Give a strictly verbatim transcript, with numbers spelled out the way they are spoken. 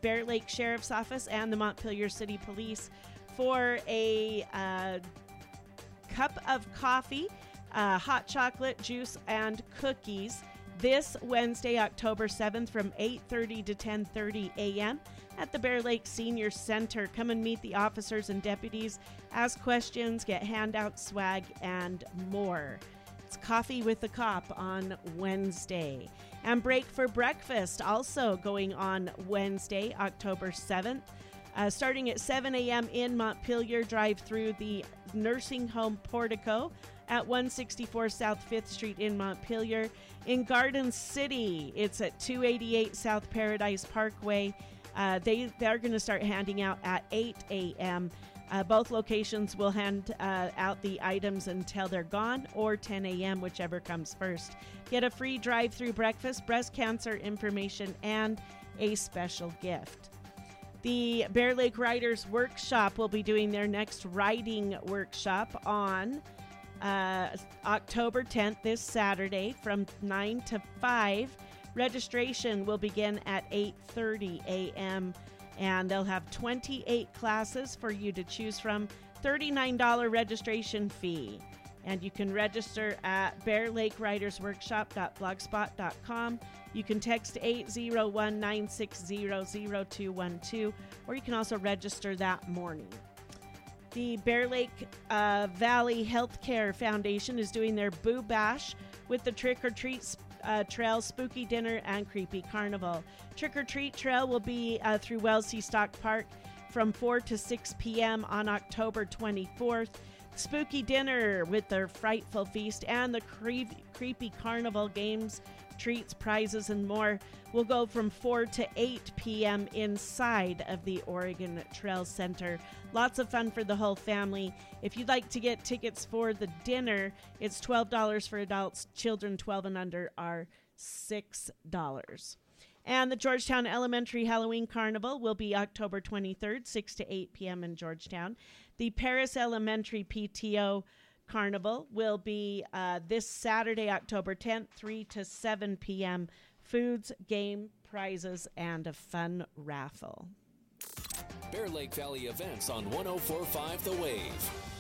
Bear Lake Sheriff's Office and the Montpelier City Police for a uh, cup of coffee, uh, hot chocolate, juice, and cookies this Wednesday, October seventh from eight thirty to ten thirty a.m. at the Bear Lake Senior Center. Come and meet the officers and deputies, ask questions, get handouts, swag, and more. It's Coffee with the Cop on Wednesday. And Break for Breakfast also going on Wednesday, October seventh. Uh, starting at seven a.m. in Montpelier, drive through the nursing home portico at one sixty-four South fifth Street in Montpelier. In Garden City, it's at two eighty-eight South Paradise Parkway. Uh, they, they're going to start handing out at eight a.m. Uh, both locations will hand uh, out the items until they're gone, or ten a.m., whichever comes first. Get a free drive-through breakfast, breast cancer information, and a special gift. The Bear Lake Riders Workshop will be doing their next riding workshop on uh, October tenth, this Saturday, from nine to five. Registration will begin at eight thirty a.m., and they'll have twenty-eight classes for you to choose from, thirty-nine dollars registration fee. And you can register at bear lake riders workshop dot blogspot dot com. You can text eight zero one, nine six zero, zero two one two, or you can also register that morning. The Bear Lake uh, Valley Healthcare Foundation is doing their Boo Bash with the Trick or Treat uh, Trail, Spooky Dinner, and Creepy Carnival. Trick or Treat Trail will be uh, through Wellsea Stock Park from four to six p.m. on October twenty-fourth. Spooky Dinner with their Frightful Feast and the cre- Creepy Carnival games, treats, prizes, and more will go from four to eight p.m. inside of the Oregon Trail Center. Lots of fun for the whole family. If you'd like to get tickets for the dinner, it's twelve dollars for adults. Children twelve and under are six dollars. And the Georgetown Elementary Halloween Carnival will be October twenty-third, six to eight p.m. in Georgetown. The Paris Elementary P T O Carnival will be uh, this Saturday, October tenth, three to seven p.m. Foods, game, prizes, and a fun raffle. Bear Lake Valley events on one oh four point five The Wave.